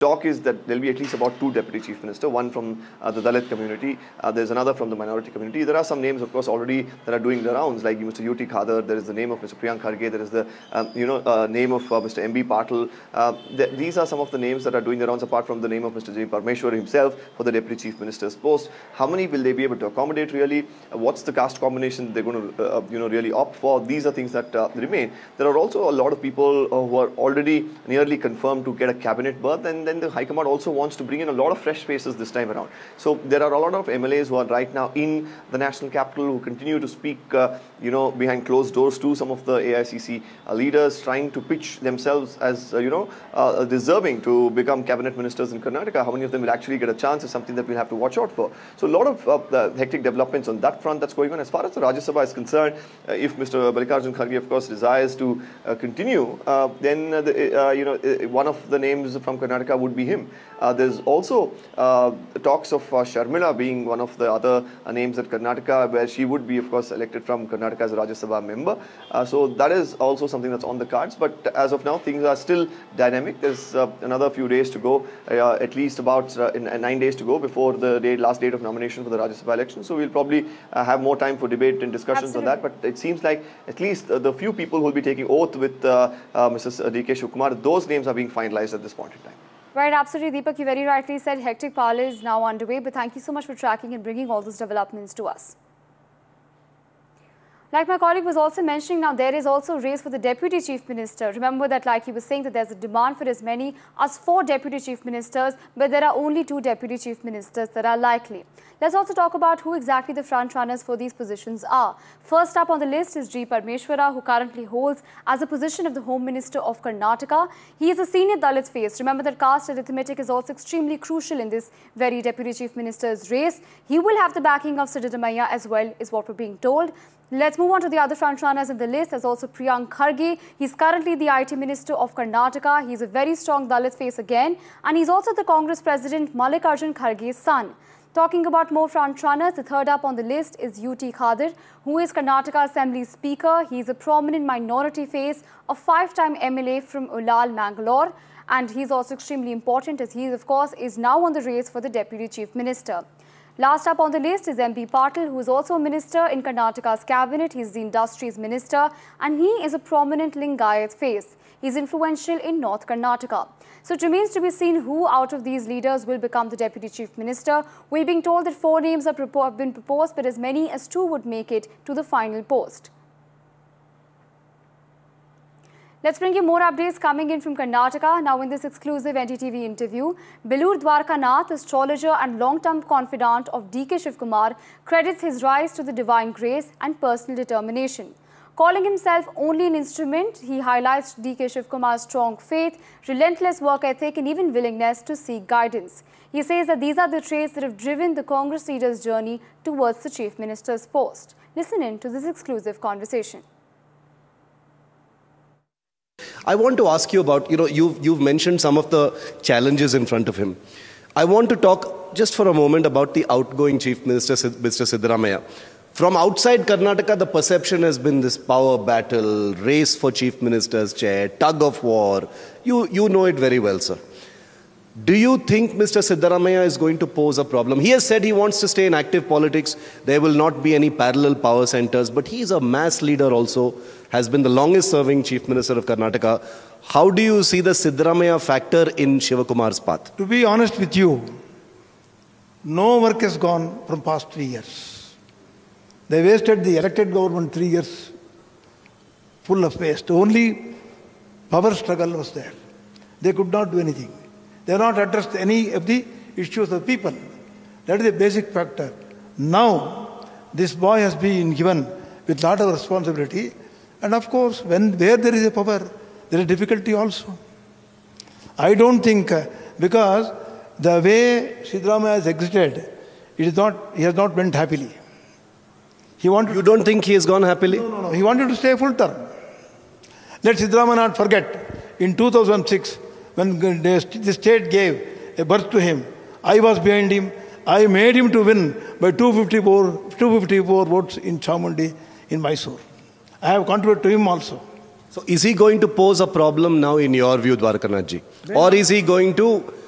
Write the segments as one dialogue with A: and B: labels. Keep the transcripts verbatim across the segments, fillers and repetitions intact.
A: talk is that there'll be at least about two deputy chief minister, one from uh, the Dalit community, uh, there's another from the minority community. There are some names, of course, already that are doing the rounds, like Mister U T Khadar, there is the name of Mister Priyank Kharge, there is the um, you know uh, name of uh, Mister M B Patil. Uh, th these are some of the names that are doing the rounds, apart from the name of Mister J. Parmeshwar himself for the deputy chief minister's post. How many will they be able to accommodate really? Uh, what's the caste combination they're going to uh, you know really opt for? These are things that uh, remain. There are also a lot of people uh, who are already nearly confirmed to get a cabinet berth, and then the High Command also wants to bring in a lot of fresh faces this time around. So there are a lot of M L As who are right now in the national capital who continue to speak, uh, you know, behind closed doors to some of the A I C C uh, leaders, trying to pitch themselves as, uh, you know, uh, deserving to become cabinet ministers in Karnataka. How many of them will actually get a chance is something that we'll have to watch out for. So a lot of uh, the hectic developments on that front that's going on. As far as the Rajya Sabha is concerned, uh, if Mister Mallikarjun Kharge, of course, desires to uh, continue, uh, then, uh, the, uh, you know, one of the names from Karnataka would be him. Uh, there's also uh, talks of uh, Sharmila being one of the other uh, names at Karnataka, where she would be, of course, elected from Karnataka as a Rajya Sabha member. Uh, so that is also something that's on the cards. But as of now, things are still dynamic. There's uh, another few days to go, uh, at least about uh, in, uh, nine days to go before the day, last date of nomination for the Rajya Sabha election. So we'll probably uh, have more time for debate and discussions Absolutely. on that. But it seems like at least uh, the few people who will be taking oath with uh, uh, Missus D K Shivakumar, those names are being finalized at this point in time.
B: Right, absolutely. Deepak, you very rightly said hectic parley is now underway, but thank you so much for tracking and bringing all those developments to us. Like my colleague was also mentioning, now there is also a race for the Deputy Chief Minister. Remember that, like he was saying, that there's a demand for as many as four Deputy Chief Ministers, but there are only two Deputy Chief Ministers that are likely. Let's also talk about who exactly the front runners for these positions are. First up on the list is G. Parmeshwara, who currently holds as the position of the Home Minister of Karnataka. He is a senior Dalit face. Remember that caste arithmetic is also extremely crucial in this very Deputy Chief Minister's race. He will have the backing of Siddaramaiah as well, is what we're being told. Let's move on to the other frontrunners in the list. There's also Priyank Kharge. He's currently the I T Minister of Karnataka. He's a very strong Dalit face again. And he's also the Congress President Mallikarjun Kharge's son. Talking about more frontrunners, the third up on the list is U T Khadar, who is Karnataka Assembly Speaker. He's a prominent minority face, a five-time M L A from Ulal, Mangalore. And he's also extremely important as he, of course, is now on the race for the Deputy Chief Minister. Last up on the list is M B Patil, who is also a minister in Karnataka's cabinet. He's the Industries Minister and he is a prominent Lingayat face. He's influential in North Karnataka. So it remains to be seen who out of these leaders will become the Deputy Chief Minister. We're being told that four names have been proposed, but as many as two would make it to the final post. Let's bring you more updates coming in from Karnataka. Now in this exclusive N D T V interview, Belur Dwarkanath, astrologer and long-term confidant of D K Shivakumar, credits his rise to the divine grace and personal determination. Calling himself only an instrument, he highlights D K Shivakumar's strong faith, relentless work ethic and even willingness to seek guidance. He says that these are the traits that have driven the Congress leader's journey towards the Chief Minister's post. Listen in to this exclusive conversation.
C: I want to ask you about, you know, you've, you've mentioned some of the challenges in front of him. I want to talk just for a moment about the outgoing Chief Minister, Mister Siddaramaiah. From outside Karnataka, the perception has been this power battle, race for Chief Minister's chair, tug of war. You, you know it very well, sir. Do you think Mister Siddaramaiah is going to pose a problem? He has said he wants to stay in active politics. There will not be any parallel power centers, but he is a mass leader also, has been the longest serving Chief Minister of Karnataka. How do you see the Siddaramaiah factor in Shivakumar's path?
D: To be honest with you, no work has gone from past three years. They wasted the elected government three years full of waste. Only power struggle was there. They could not do anything. They have not addressed any of the issues of people. That is the basic factor. Now, this boy has been given with a lot of responsibility. And of course, when where there is a power, there is difficulty also. I don't think, uh, because the way Siddaramaiah has exited, it is not, he has not went happily. He wanted
C: you don't think he has gone happily?
D: No, no, no. He wanted to stay full term. Let Siddaramaiah not forget, in two thousand six, when the state gave a birth to him, I was behind him. I made him to win by two hundred fifty-four votes in Chamundi, in Mysore. I have contributed to him also.
C: So is he going to pose a problem now in your view, Dwarkanath ji? Or is he going to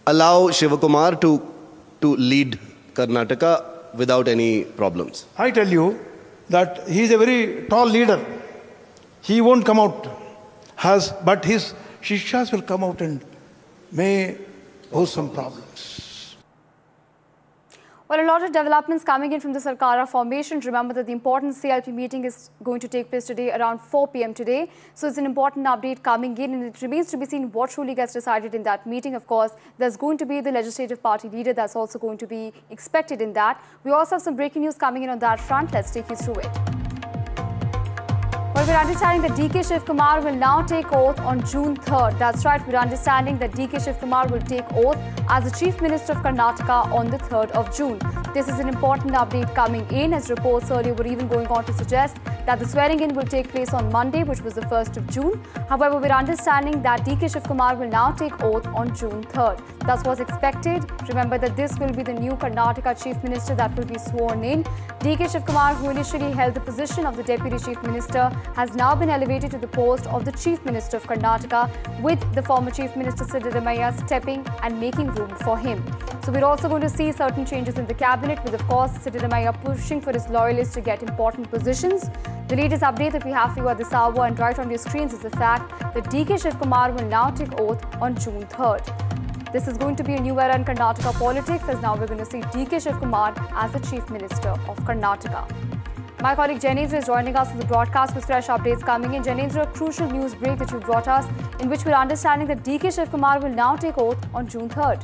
C: allow Shivakumar to, to lead Karnataka without any problems?
D: I tell you that he is a very tall leader. He won't come out, has, but his Shishas will come out and may pose some problems.
B: Well, a lot of developments coming in from the Sarkara formation. Remember that the important C L P meeting is going to take place today around four p m today. So it's an important update coming in, and it remains to be seen what truly gets decided in that meeting. Of course, there's going to be the legislative party leader that's also going to be expected in that. We also have some breaking news coming in on that front. Let's take you through it. Well, we're understanding that D K Shivakumar will now take oath on June third. That's right, we're understanding that D K Shivakumar will take oath as the Chief Minister of Karnataka on the third of June. This is an important update coming in, as reports earlier were even going on to suggest that the swearing-in will take place on Monday, which was the first of June. However, we're understanding that D K Shivakumar will now take oath on June third. That's what's expected. Remember that this will be the new Karnataka Chief Minister that will be sworn in. D K Shivakumar, who initially held the position of the Deputy Chief Minister, has now been elevated to the post of the Chief Minister of Karnataka, with the former Chief Minister Siddaramaiah stepping and making room for him. So we're also going to see certain changes in the cabinet, with of course Siddaramaiah pushing for his loyalists to get important positions. The latest update that we have for you at this hour and right on your screens is the fact that D K Shivakumar will now take oath on June third. This is going to be a new era in Karnataka politics, as now we're going to see D K Shivakumar as the Chief Minister of Karnataka. My colleague Janendra is joining us for the broadcast with fresh updates coming in. Janendra, a crucial news break that you brought us, in which we're understanding that D K Shivakumar will now take oath on June third.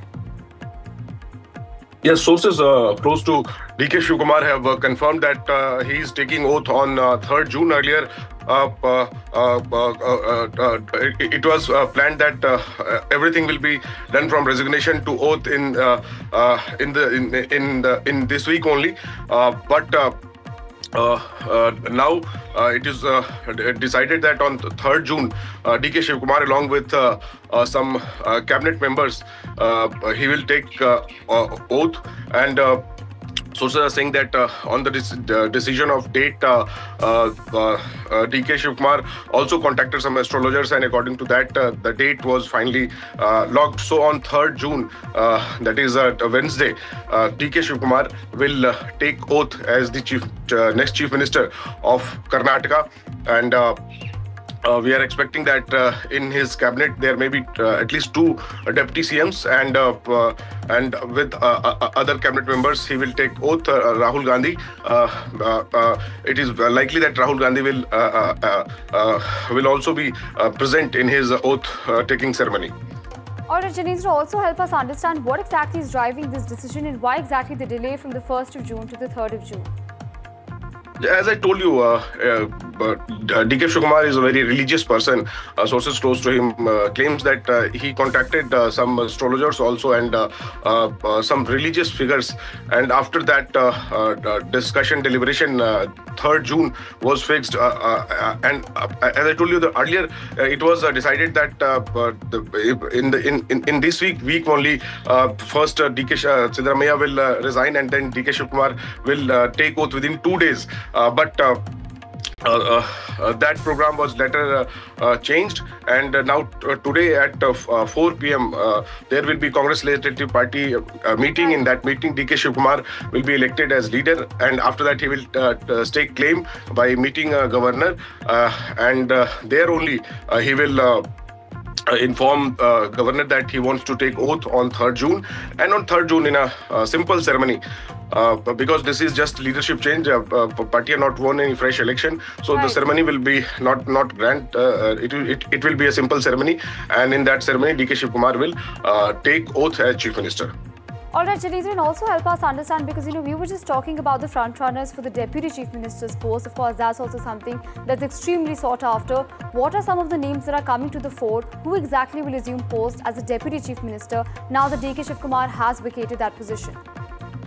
E: Yes, sources uh, close to D K Shivakumar have uh, confirmed that uh, he is taking oath on uh, third June. Earlier, uh, uh, uh, uh, uh, it, it was uh, planned that uh, everything will be done from resignation to oath in uh, uh, in the in in, the, in this week only. Uh, but uh, Uh, uh, now uh, it is uh, decided that on third June, uh, D K Shivakumar, along with uh, uh, some uh, cabinet members, uh, he will take uh, uh, oath, and uh, sources are saying that uh, on the uh, decision of date, uh, uh, uh, D K Shivakumar also contacted some astrologers, and according to that, uh, the date was finally uh, locked. So on third June, uh, that is uh, Wednesday, uh, D K Shivakumar will uh, take oath as the chief, uh, next Chief Minister of Karnataka, and uh, Uh, we are expecting that uh, in his cabinet there may be uh, at least two uh, deputy C Ms, and uh, uh, and with uh, uh, other cabinet members he will take oath. Uh, Rahul Gandhi. Uh, uh, uh, it is likely that Rahul Gandhi will uh, uh, uh, will also be uh, present in his oath uh, taking ceremony.
B: All right, Janendra, also help us understand what exactly is driving this decision, and why exactly the delay from the first of June to the third of June.
E: As I told you, uh, uh, D K Shivakumar is a very religious person. Uh, sources close to him uh, claims that uh, he contacted uh, some astrologers also, and uh, uh, uh, some religious figures. And after that uh, uh, discussion, deliberation, uh, third June was fixed. Uh, uh, and uh, as I told you the earlier, uh, it was uh, decided that uh, uh, the, in the in, in in this week week only, uh, first uh, D K Siddaramaiah will uh, resign, and then D K Shivakumar will uh, take oath within two days. Uh, but uh, uh, uh, that program was later uh, uh, changed, and uh, now uh, today at uh, uh, four p m uh, there will be Congress Legislative Party uh, meeting. In that meeting, D K Shivakumar will be elected as leader, and after that he will uh, stake claim by meeting a governor, uh, and uh, there only uh, he will uh, Uh, inform uh, governor that he wants to take oath on third June, and on third June in a uh, simple ceremony, uh, because this is just leadership change. Uh, uh, party are not won any fresh election, so right. The ceremony will be not not grand. Uh, it, will, it it will be a simple ceremony, and in that ceremony, D K Shivakumar will uh, take oath as Chief Minister.
B: All right, Janendra, and also help us understand, because you know we were just talking about the front runners for the Deputy Chief Minister's post. Of course, that's also something that's extremely sought after. What are some of the names that are coming to the fore? Who exactly will assume post as the Deputy Chief Minister now that D K Shivakumar has vacated that position?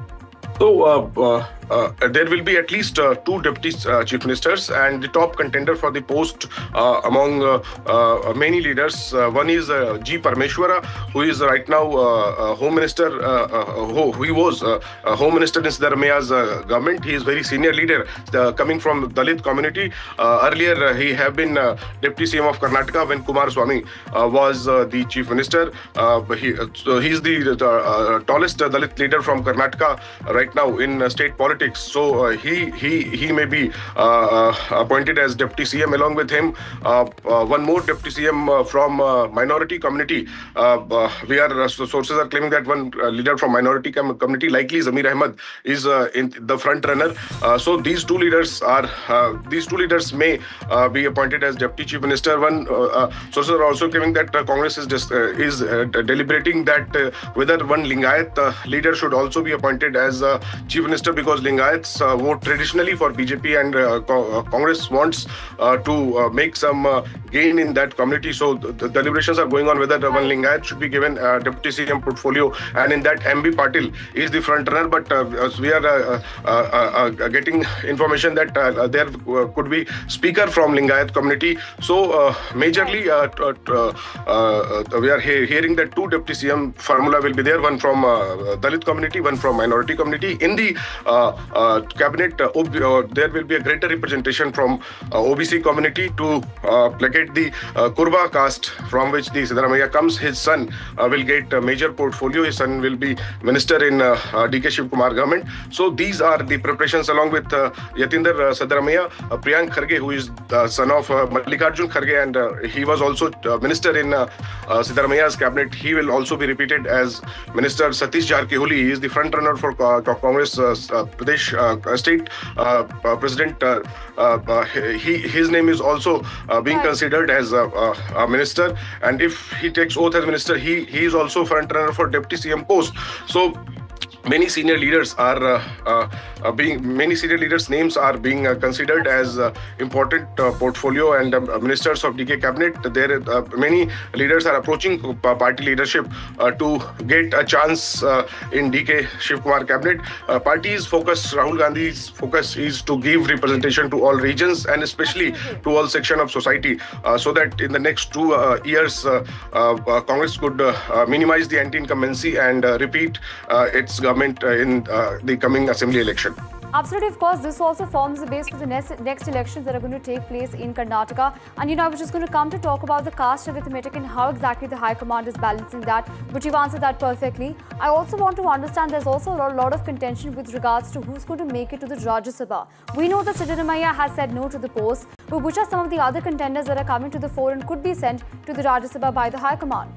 E: So uh, uh, uh, there will be at least uh, two deputy uh, chief ministers, and the top contender for the post uh, among uh, uh, many leaders. Uh, one is uh, G. Parameshwara, who is right now uh, uh, Home Minister. Uh, uh, who, who he was uh, uh, Home Minister in Siddaramaia's uh, government. He is very senior leader uh, coming from Dalit community. Uh, earlier, uh, he have been uh, Deputy C M of Karnataka when Kumaraswamy uh, was uh, the Chief Minister. Uh, he uh, so he is the, the uh, tallest uh, Dalit leader from Karnataka right now in uh, state politics. So uh, he he he may be uh, uh, appointed as Deputy C M. Along with him, uh, uh, one more Deputy C M uh, from uh, minority community. Uh, uh, we are uh, sources are claiming that one uh, leader from minority com community, likely Zamir Ahmed, is uh, in the front runner. Uh, so these two leaders are uh, these two leaders may uh, be appointed as Deputy Chief Minister. One uh, uh, sources are also claiming that uh, Congress is just, uh, is uh, deliberating that uh, whether one Lingayat uh, leader should also be appointed as uh, Chief Minister, because Lingayats uh, vote traditionally for B J P, and uh, co uh, Congress wants uh, to uh, make some uh, gain in that community. So the, the deliberations are going on whether uh, one Lingayat should be given uh, Deputy C M portfolio, and in that M B Patil is the front runner. But uh, we are uh, uh, uh, uh, getting information that uh, there uh, could be speaker from Lingayat community. So uh, majorly uh, uh, uh, we are he hearing that two Deputy C M formula will be there, one from uh, Dalit community, one from minority community. In the uh, uh, cabinet, uh, uh, there will be a greater representation from uh, O B C community to uh, placate the uh, Kurba caste from which the Siddaramaiah comes. His son uh, will get a major portfolio. His son will be minister in uh, uh, D K Shiv Kumar government. So these are the preparations, along with uh, Yatinder uh, Siddaramaiah, uh, Priyank Kharge, who is the son of uh, Mallikarjun Kharge, and uh, he was also uh, minister in uh, uh, Siddaramaiah's cabinet. He will also be repeated as Minister. Satish Jarkiholi, he is the front runner for uh, Congress uh, uh, Pradesh uh, state uh, uh, president. Uh, uh, he his name is also uh, being considered as a, a, a minister, and if he takes oath as minister, he he is also front runner for deputy C M post. So many senior leaders are uh, uh, uh, being many senior leaders' names are being uh, considered as uh, important uh, portfolio and um, ministers of D K cabinet. There uh, many leaders are approaching party leadership uh, to get a chance uh, in D K Shiv Kumar cabinet. Uh, party's focus, Rahul Gandhi's focus, is to give representation to all regions and especially to all section of society, uh, so that in the next two uh, years uh, uh, Congress could uh, uh, minimize the anti-incumbency and uh, repeat uh, its government uh, in uh, the coming assembly election.
B: Absolutely, of course, this also forms the base for the next, next elections that are going to take place in Karnataka. And you know, I was just going to come to talk about the caste arithmetic and how exactly the High Command is balancing that, but you've answered that perfectly. I also want to understand there's also a lot of contention with regards to who's going to make it to the Rajya Sabha. We know that Siddaramaiah has said no to the post, but which are some of the other contenders that are coming to the fore and could be sent to the Rajya Sabha by the High Command?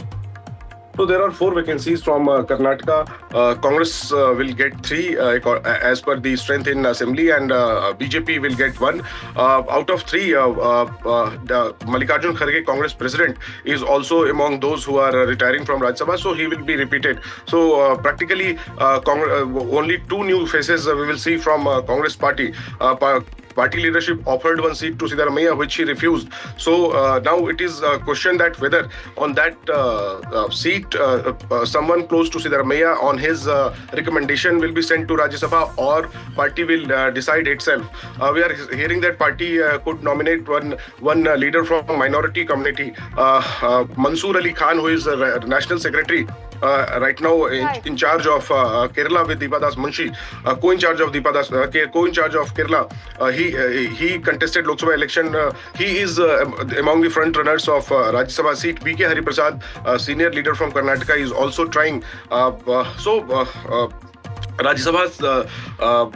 E: So there are four vacancies from uh, Karnataka. Uh, Congress uh, will get three uh, as per the strength in assembly, and uh, B J P will get one. Uh, out of three, uh, uh, uh, the Mallikarjun Kharge, Congress president, is also among those who are uh, retiring from Rajya Sabha, so he will be repeated. So uh, practically, uh, uh, only two new faces uh, we will see from uh, Congress party. Uh, Party leadership offered one seat to Siddaramaiah, which he refused. So uh, now it is a question that whether on that uh, uh, seat, uh, uh, someone close to Siddaramaiah on his uh, recommendation will be sent to Rajya Sabha, or party will uh, decide itself. Uh, we are hearing that party uh, could nominate one one uh, leader from minority community, uh, uh, Mansoor Ali Khan, who is a national secretary. Uh, right now in, right. in charge of uh, Kerala with Deepadas Munshi, uh, co-in charge of Deepadas, uh, co-in charge of Kerala. Uh, he uh, he contested Lok Sabha election. Uh, he is uh, among the front runners of uh, Rajya Sabha seat. B K Hariprasad, uh, senior leader from Karnataka, is also trying. Uh, uh, so. Uh, uh, Rajya Sabha's, uh, uh, uh,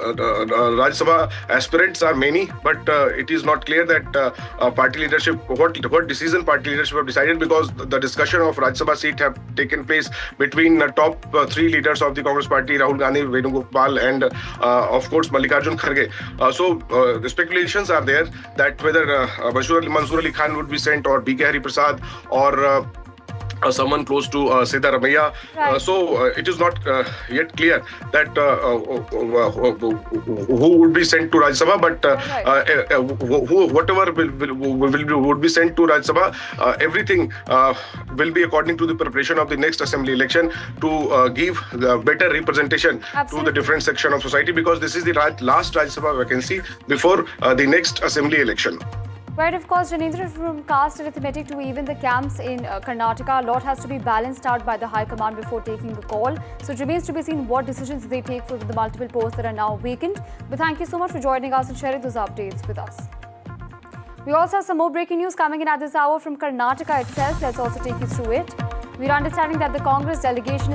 E: uh, Rajya Sabha aspirants are many, but uh, it is not clear that uh, uh, party leadership, what what decision party leadership have decided, because the discussion of Rajya Sabha seat have taken place between uh, top uh, three leaders of the Congress party, Rahul Gandhi, Venugopal, and uh, of course Mallikarjun Kharge. Uh, so uh, the speculations are there that whether uh, Mansoor Ali Khan would be sent, or B K Hariprasad, or uh, Uh, someone close to uh, Siddaramaiah.
B: Right.
E: Uh, so uh, it is not uh, yet clear that uh, uh, uh, who would be sent to Rajya Sabha, but uh,
B: Right.
E: uh, uh, who, whatever will, will, will, will, would be sent to Rajya Sabha, uh, everything uh, will be according to the preparation of the next assembly election to uh, give the better representation
B: Absolutely.
E: to the different section of society, because this is the Raj, last Rajya Sabha vacancy before uh, the next assembly election.
B: Right, of course, Janendra, from caste arithmetic to even the camps in uh, Karnataka, a lot has to be balanced out by the High Command before taking the call. So it remains to be seen what decisions they take for the multiple posts that are now vacant. But thank you so much for joining us and sharing those updates with us. We also have some more breaking news coming in at this hour from Karnataka itself. Let's also take you through it. We are understanding that the Congress delegation